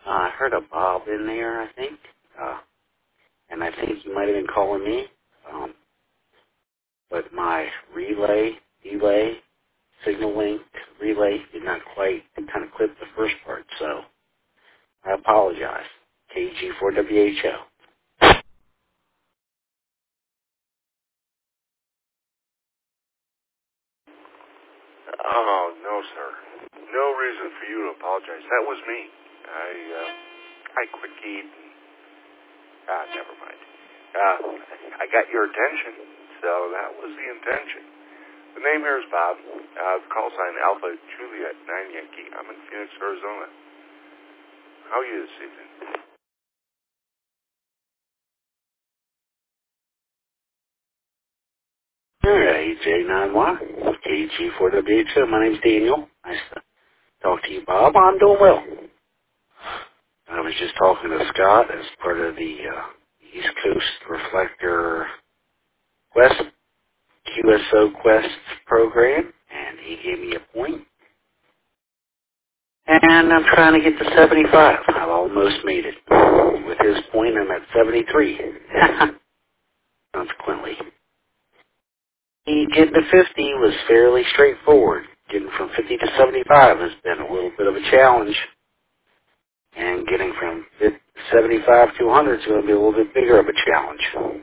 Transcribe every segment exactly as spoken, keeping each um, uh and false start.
I heard a Bob in there, I think, uh, and I think you might have been calling me, um, but my relay, delay, signal link relay did not quite kind of clip the first part, so I apologize. K G four W H O. Oh, no, sir. No reason for you to apologize. That was me. I, uh, I quit eat. Ah, never mind. Uh, I got your attention, so that was the intention. The name here is Bob. Uh, the call sign Alpha Juliet nine Yankee. I'm in Phoenix, Arizona. How are you this evening? All right, J nine Y, K G four W H O. My name's Daniel. Nice to talk to you, Bob. I'm doing well. I was just talking to Scott as part of the uh, East Coast Reflector Quest, Q S O Quest program, and he gave me a point. And I'm trying to get to seventy-five. I've almost made it. With his point, I'm at seventy-three. Consequently. He getting to fifty was fairly straightforward. Getting from fifty to seventy-five has been a little bit of a challenge. And getting from seventy-five to one hundred is going to be a little bit bigger of a challenge.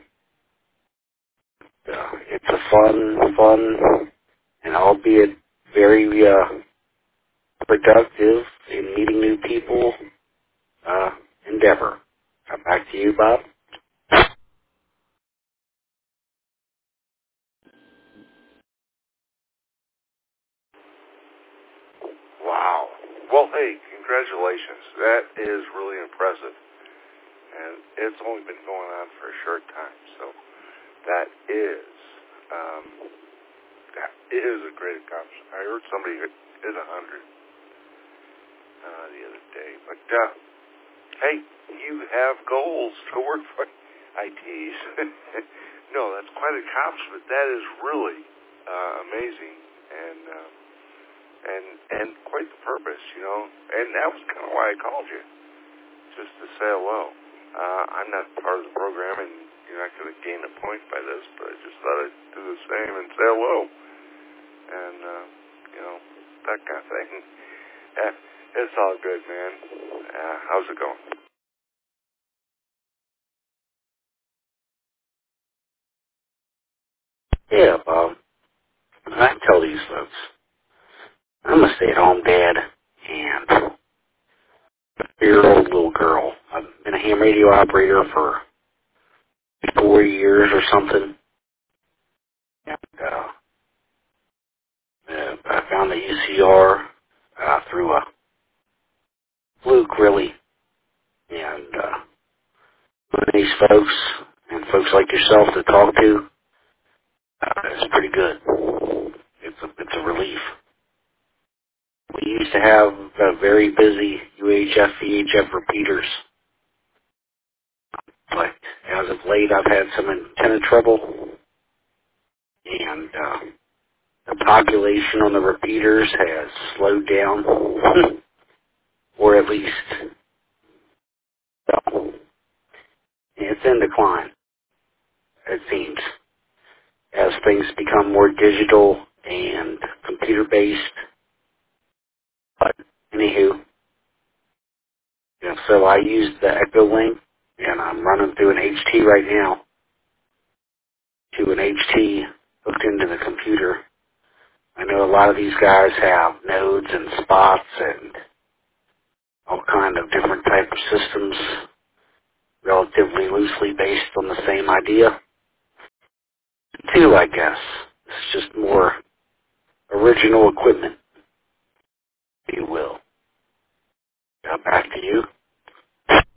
Uh, it's a fun, fun, and albeit very uh, productive in meeting new people uh, endeavor. Uh, back to you, Bob. Wow. Well, hey, congratulations. That is really impressive. And it's only been going on for a short time, so that is, um, that is a great accomplishment. I heard somebody hit hit one hundred uh, the other day. But, uh, hey, you have goals to work for. I tease. No, that's quite an accomplishment. That is really uh, amazing and uh, and and quite the purpose, you know. And that was kind of why I called you, just to say hello. Uh, I'm not part of the program, and you're not going to gain a point by this, but I just thought I'd do the same and say hello. And, uh, you know, that kind of thing. Uh, it's all good, man. Uh, how's it going? Yeah, Bob. I tell these folks, I'm a stay-at-home dad and a year-old little girl. I've been a ham radio operator for four years or something. And, uh, uh, I found the U C R uh, through a fluke, really. And uh, with these folks and folks like yourself to talk to, uh, it's pretty good. It's a, it's a relief. We used to have uh, very busy U H F, V H F repeaters, but as of late I've had some antenna trouble, and uh, the population on the repeaters has slowed down, or at least well, it's in decline, it seems, as things become more digital and computer-based. But anywho, you know, so I use the Echo Link, and I'm running through an H T right now, to an H T hooked into the computer. I know a lot of these guys have nodes and spots and all kind of different type of systems, relatively loosely based on the same idea. Two, I guess. It's just more original equipment, if you will. Now back to you.